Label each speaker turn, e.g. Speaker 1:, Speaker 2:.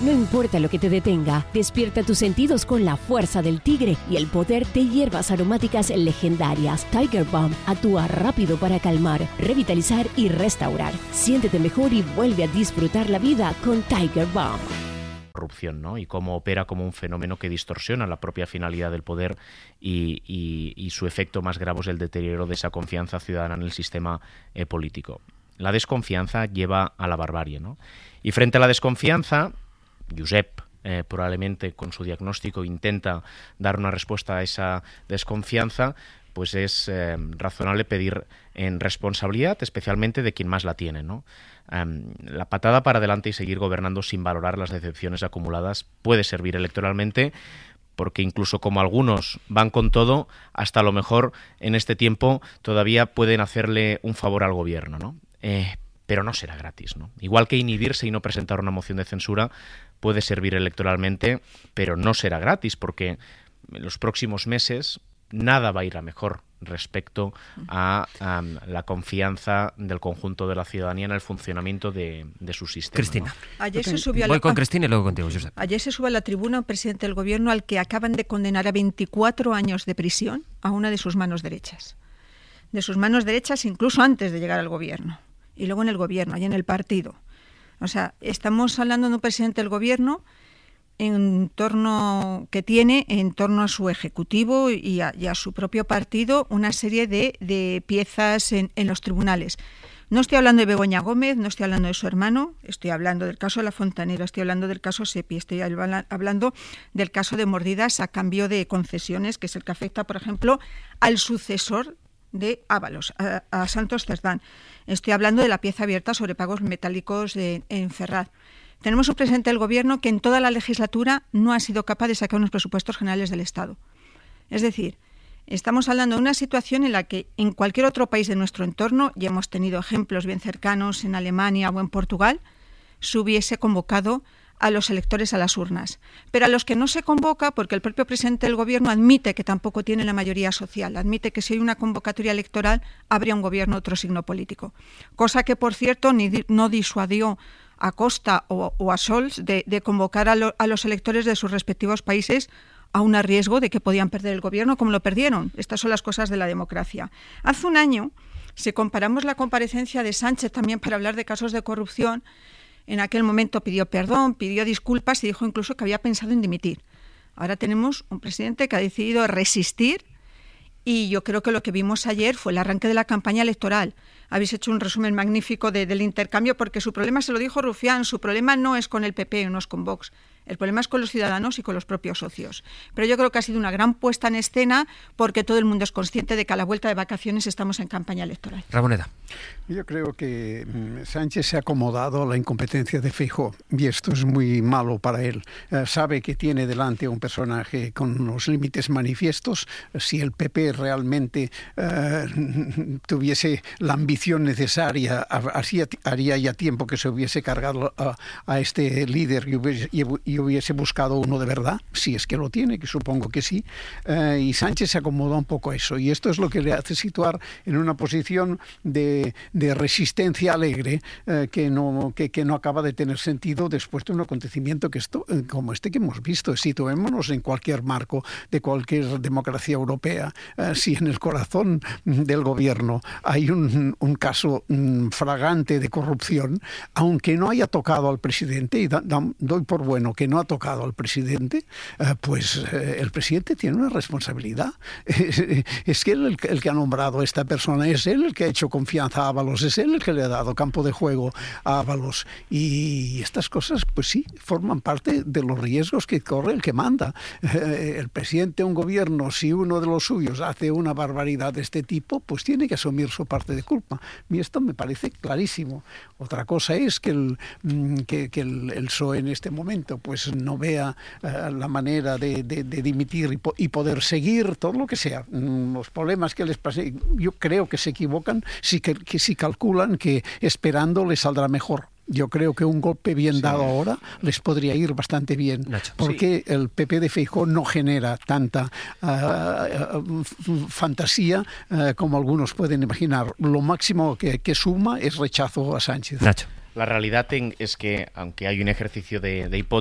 Speaker 1: No importa lo que te detenga, despierta tus sentidos con la fuerza del tigre y el poder de hierbas aromáticas legendarias. Tiger Balm actúa rápido para calmar, revitalizar y restaurar. Siéntete mejor y vuelve a disfrutar la vida con Tiger Balm.
Speaker 2: Corrupción, ¿no? Y cómo opera como un fenómeno que distorsiona la propia finalidad del poder y su efecto más grave es el deterioro de esa confianza ciudadana en el sistema político. La desconfianza lleva a la barbarie, ¿no? Y frente a la desconfianza, Josep probablemente con su diagnóstico intenta dar una respuesta a esa desconfianza, pues es razonable pedir en responsabilidad, especialmente de quien más la tiene, ¿no? La patada para adelante y seguir gobernando sin valorar las decepciones acumuladas puede servir electoralmente, porque incluso como algunos van con todo, hasta a lo mejor en este tiempo todavía pueden hacerle un favor al gobierno, ¿no? Pero no será gratis, ¿no? Igual que inhibirse y no presentar una moción de censura puede servir electoralmente, pero no será gratis, porque en los próximos meses nada va a ir a mejor respecto a la confianza del conjunto de la ciudadanía en el funcionamiento de su sistema.
Speaker 3: Cristina.
Speaker 2: ¿No?
Speaker 4: Ayer se subió
Speaker 3: Voy con Cristina y luego contigo, Josep.
Speaker 4: Ayer se sube a la tribuna un presidente del gobierno al que acaban de condenar a 24 años de prisión a una de sus manos derechas. De sus manos derechas incluso antes de llegar al gobierno. Y luego en el gobierno, y en el partido. O sea, estamos hablando de un presidente del gobierno en torno a su ejecutivo y a su propio partido una serie de piezas en los tribunales. No estoy hablando de Begoña Gómez, no estoy hablando de su hermano, estoy hablando del caso de La Fontanera, estoy hablando del caso Sepi, estoy hablando del caso de mordidas a cambio de concesiones, que es el que afecta, por ejemplo, al sucesor de Ábalos, a Santos Cerdán. Estoy hablando de la pieza abierta sobre pagos metálicos en Ferraz. Tenemos un presidente del gobierno que en toda la legislatura no ha sido capaz de sacar unos presupuestos generales del Estado. Es decir, estamos hablando de una situación en la que en cualquier otro país de nuestro entorno, y hemos tenido ejemplos bien cercanos en Alemania o en Portugal, se hubiese convocado a los electores a las urnas. Pero a los que no se convoca, porque el propio presidente del gobierno admite que tampoco tiene la mayoría social, admite que si hay una convocatoria electoral habría un gobierno de otro signo político. Cosa que, por cierto, no disuadió a Costa o a Scholz de convocar a los electores de sus respectivos países aún a riesgo de que podían perder el gobierno, como lo perdieron. Estas son las cosas de la democracia. Hace un año, si comparamos la comparecencia de Sánchez también para hablar de casos de corrupción, en aquel momento pidió perdón, pidió disculpas y dijo incluso que había pensado en dimitir. Ahora tenemos un presidente que ha decidido resistir y yo creo que lo que vimos ayer fue el arranque de la campaña electoral. Habéis hecho un resumen magnífico del intercambio, porque su problema, se lo dijo Rufián, su problema no es con el PP, no es con Vox. El problema es con los ciudadanos y con los propios socios. Pero yo creo que ha sido una gran puesta en escena, porque todo el mundo es consciente de que a la vuelta de vacaciones estamos en campaña electoral.
Speaker 3: Ramoneda.
Speaker 5: Yo creo que Sánchez se ha acomodado a la incompetencia de Feijóo y esto es muy malo para él. Sabe que tiene delante un personaje con los límites manifiestos. Si el PP realmente tuviese la ambición necesaria, así haría ya tiempo que se hubiese cargado a este líder y hubiese buscado uno de verdad, si es que lo tiene, que supongo que sí. Y Sánchez se acomoda un poco a eso y esto es lo que le hace situar en una posición de resistencia alegre que no acaba de tener sentido después de un acontecimiento como este que hemos visto. Situémonos en cualquier marco de cualquier democracia europea. Si en el corazón del gobierno hay un caso flagrante de corrupción, aunque no haya tocado al presidente, y doy por bueno que no ha tocado al presidente, pues el presidente tiene una responsabilidad. Es que él el que ha nombrado a esta persona, es él el que ha hecho confianza a Ábalos, es él el que le ha dado campo de juego a Ábalos. Y estas cosas, pues sí, forman parte de los riesgos que corre el que manda. El presidente de un gobierno, si uno de los suyos hace una barbaridad de este tipo, pues tiene que asumir su parte de culpa. Y esto me parece clarísimo. Otra cosa es que el PSOE en este momento pues no vea la manera de dimitir y poder seguir todo lo que sea. Los problemas que les pase, yo creo que se equivocan si calculan que esperando les saldrá mejor. Yo creo que un golpe bien dado ahora les podría ir bastante bien, Nacho, porque el PP de Feijóo no genera tanta fantasía como algunos pueden imaginar. Lo máximo que suma es rechazo a Sánchez.
Speaker 3: Nacho.
Speaker 2: La realidad es que, aunque hay un ejercicio de hipótesis,